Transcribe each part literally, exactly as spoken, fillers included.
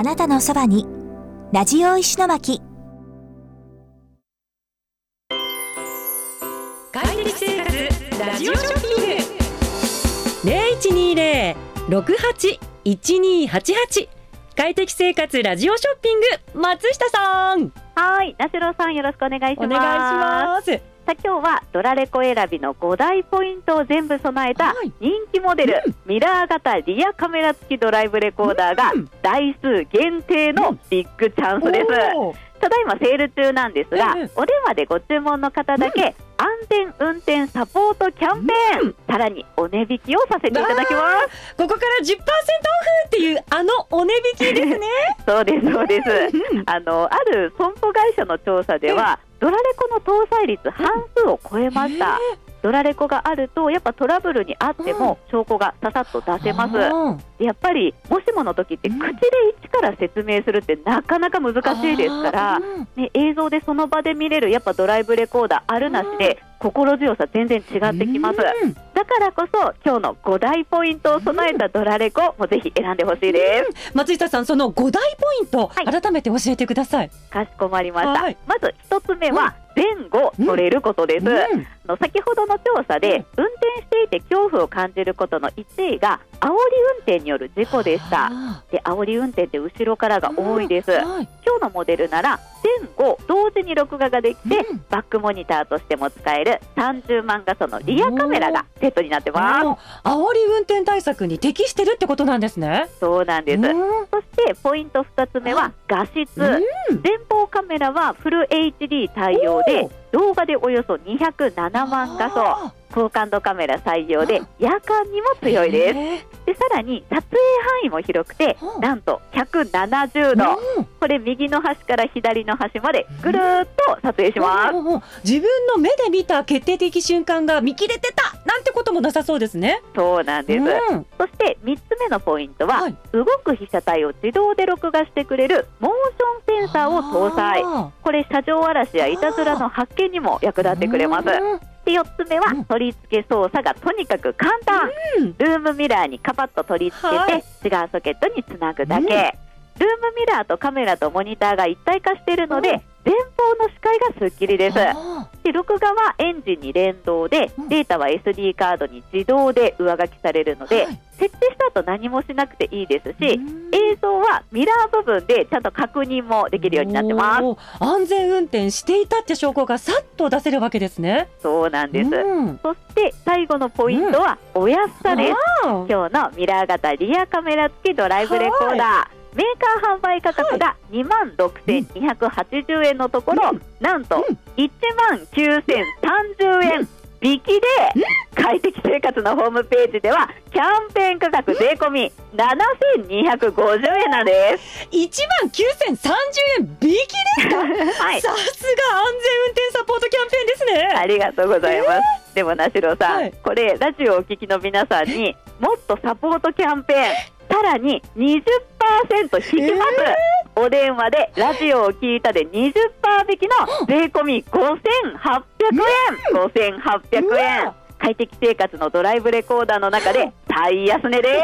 あなたのそばにラジオ石巻。 快適生活ラジオショッピング ゼロいちにゼロ ろくはち いちにはちはち 快適生活ラジオショッピング、松下さん。 はい、なしろさんよろしくお願いします。 お願いします。 さあ今日はドラレコ選びのご大ポイントを全部備えた人気モデル、はい、うん、ミラー型リアカメラ付きドライブレコーダーが台数限定のビッグチャンスです、うん、ただいまセール中なんですが、うん、お電話でご注文の方だけ、うん、安全運転サポートキャンペーン、うん、さらにお値引きをさせていただきます。 ここから じゅっパーセント オフっていうあのお値引きですねそうですそうです、うん、あのある損保会社の調査では、うん、ドラレコの搭載率半数を超えました、うん、ドラレコがあるとやっぱトラブルにあっても証拠がささっと出せます、うん、でやっぱりもしもの時って口で一から説明するってなかなか難しいですから、うんね、映像でその場で見れるやっぱドライブレコーダーあるなしで心強さ全然違ってきます、うん、だからこそ今日のご大ポイントを備えたドラレコもぜひ選んでほしいです、 うん、松下さん、そのご大ポイント、はい、改めて教えてください。 かしこまりました、 はい、 まず一つ目は前後取れることです、うんうん、の先ほどの調査で、うん、運転していて恐怖を感じることのいちいが煽り運転による事故でした。で煽り運転って後ろからが多いです、はい、今日のモデルなら前後同時に録画ができて、うん、バックモニターとしても使えるさんじゅうまん画素のリアカメラがセットになってます。 煽り運転対策に適してるってことなんですね。 そうなんです。そしてポイントふたつめは画質、うん、前方カメラはフル エイチディー 対応で動画でおよそにひゃくななまん画素、高感度カメラ採用で夜間にも強いです。でさらに撮影範囲も広くてなんとひゃくななじゅうど、これ右の端から左の端までぐるーっと撮影します。 自分の目で見た決定的瞬間が見切れてたなんてこともなさそうですね。 そうなんです、うん、そしてみっつめのポイントは、はい、動く被写体を自動で録画してくれるモーションセンサーを搭載。これ車上荒らしやいたずらの発見にも役立ってくれます。でよっつめは取り付け操作がとにかく簡単、うん、ルームミラーにカパッと取り付けて、はい、違うソケットにつなぐだけ、うん、ルームミラーとカメラとモニターが一体化しているので、うん、前方の視界がすっきりです。で録画はエンジンに連動で、うん、データは エスディー カードに自動で上書きされるので、はい、設定した後何もしなくていいですし、映像はミラー部分でちゃんと確認もできるようになってます。 安全運転していたって証拠がさっと出せるわけですね。 そうなんです、うん、そして最後のポイントはお安さです、うん、今日のミラー型リアカメラ付きドライブレコーダー、はい、メーカー販売価格が にまんろくせんにひゃくはちじゅうえんのところ、うん、なんといちまんきゅうせんさんじゅうえん引きで、快適生活のホームページではキャンペーン価格税込みななせんにひゃくごじゅうえんなんです。 いちまんきゅうせんさんじゅうえん引きですか、はい、さすが安全運転サポートキャンペーンですね。 ありがとうございます、えー、でもなしろさん、はい、これラジオをお聞きの皆さんにもっとサポートキャンペーンさらに にじゅっパーセント 引きます、えー、お電話でラジオを聞いたで にじゅっパーセント 引きの税込みごせんはっぴゃくえん、ごせんはっぴゃくえん、快適生活のドライブレコーダーの中で最安値です。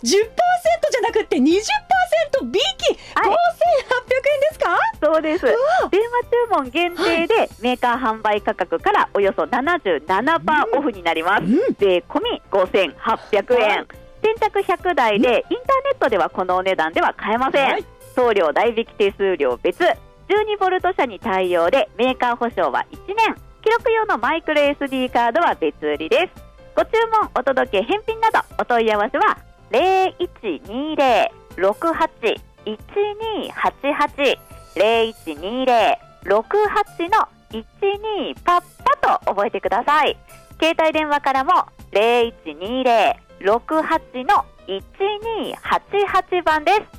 じゅっパーセント じゃなくて にじゅっパーセント 引き、はい、ごせんはっぴゃくえんですか。 そうです。電話注文限定でメーカー販売価格からおよそ ななじゅうななパーセント オフになります、うん、税込みごせんはっぴゃくえん、はい、先着ひゃくだいでインターネットではこのお値段では買えません、はい、送料代引き手数料別、じゅうにボルト車に対応でメーカー保証はいちねん、記録用のマイクロ エスディー カードは別売りです。ご注文、お届け、返品などお問い合わせは ゼロいちにゼロ ろくはち いちにはちはち ゼロいちにゼロ ろくはち のいちにパッパと覚えてください。携帯電話からもゼロいちにゼロ ろくはち のいちにはちはちばんです。